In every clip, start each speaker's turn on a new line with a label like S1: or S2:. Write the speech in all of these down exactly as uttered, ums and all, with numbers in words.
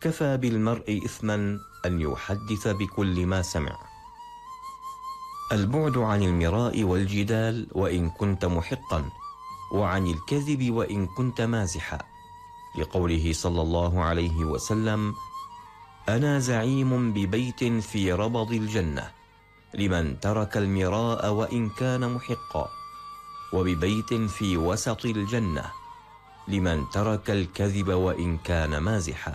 S1: كفى بالمرء إثما أن يحدث بكل ما سمع. البعد عن المراء والجدال وإن كنت محقا، وعن الكذب وإن كنت مازحا، لقوله صلى الله عليه وسلم: أنا زعيم ببيت في ربض الجنة لمن ترك المراء وإن كان محقا، وببيت في وسط الجنة لمن ترك الكذب وإن كان مازحا.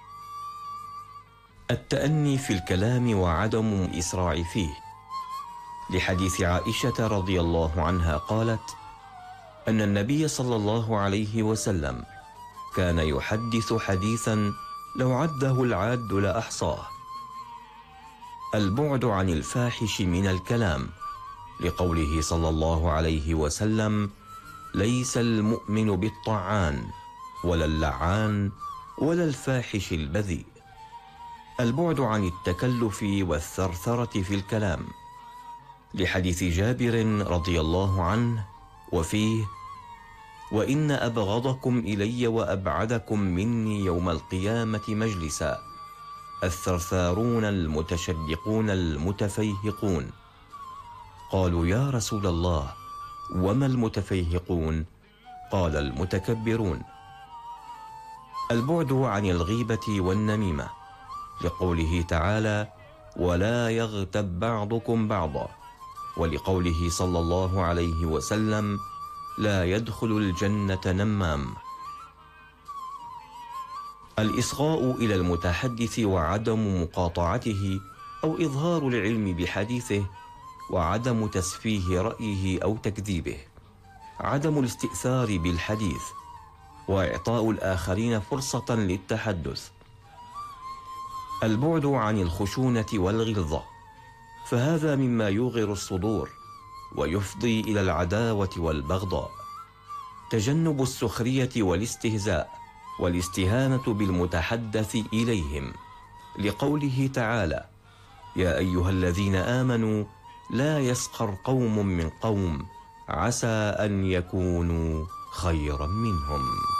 S1: التأني في الكلام وعدم الإسراع فيه، لحديث عائشة رضي الله عنها قالت أن النبي صلى الله عليه وسلم كان يحدث حديثا لو عده العاد لأحصاه. البعد عن الفاحش من الكلام، لقوله صلى الله عليه وسلم: ليس المؤمن بالطعان ولا اللعان ولا الفاحش البذيء. البعد عن التكلف والثرثرة في الكلام، لحديث جابر رضي الله عنه وفيه: وإن أبغضكم إلي وأبعدكم مني يوم القيامة مجلسا الثرثارون المتشدقون المتفيهقون. قالوا: يا رسول الله، وما المتفيهقون؟ قال: المتكبرون. البعد عن الغيبة والنميمة، لقوله تعالى: ولا يغتب بعضكم بعضا، ولقوله صلى الله عليه وسلم: لا يدخل الجنة نمام. الإصغاء إلى المتحدث وعدم مقاطعته أو إظهار العلم بحديثه، وعدم تسفيه رأيه أو تكذيبه. عدم الاستئثار بالحديث، وإعطاء الآخرين فرصة للتحدث. البعد عن الخشونة والغلظة، فهذا مما يوغر الصدور ويفضي إلى العداوة والبغضاء. تجنب السخرية والاستهزاء والاستهانة بالمتحدث إليهم، لقوله تعالى: يا أيها الذين آمنوا لا يسخر قوم من قوم عسى أن يكونوا خيرا منهم.